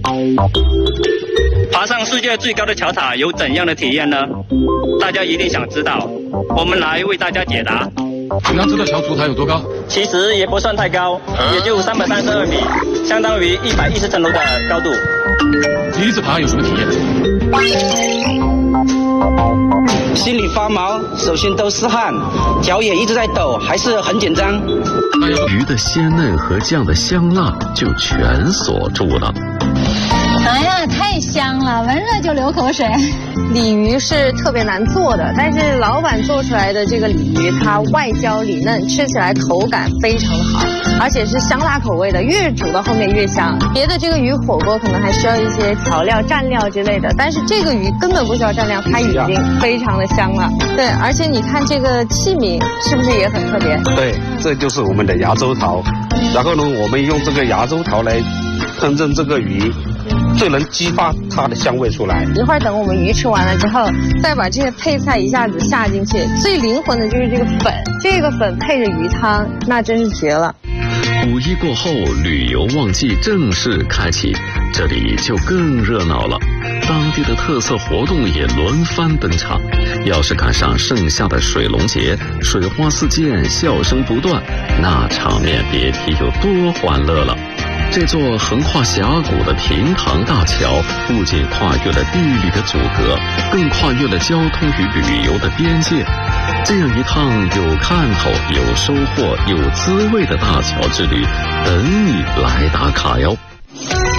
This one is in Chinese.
爬上世界最高的桥塔有怎样的体验呢？大家一定想知道，我们来为大家解答。 你想知道小烛台有多高？ 其实也不算太高，也就332米，相当于110层楼的高度。 第一次爬有什么体验？ 心里发毛，手心都是汗，脚也一直在抖，还是很紧张。 鱼的鲜嫩和酱的香辣就全锁住了。 哎呀，太香了，闻着就流口水。 鲤鱼是特别难做的，但是老板做出来的这个鲤鱼，它外焦里嫩，吃起来口感非常的好，而且是香辣口味的，越煮到后面越香。别的这个鱼火锅可能还需要一些调料、蘸料之类的，但是这个鱼根本不需要蘸料，它已经非常的香了。对，而且你看这个器皿是不是也很特别？ 对，这就是我们的崖州陶。然后呢，我们用这个崖州陶来烹饪这个鱼，最能激发它的香味出来。 一会儿等我们鱼吃完了之后，再把这些配菜一下子下进去，最灵魂的就是这个粉，这个粉配着鱼汤，那真是绝了。 五一过后，旅游旺季正式开启，这里就更热闹了。当地的特色活动也轮番登场。要是赶上盛夏的水龙节，水花四溅，笑声不断，那场面别提有多欢乐了。这座横跨峡谷的平塘大桥，不仅跨越了地理的阻隔，更跨越了交通与旅游的边界。这样一趟有看头、有收获、有滋味的大桥之旅，等你来打卡哟。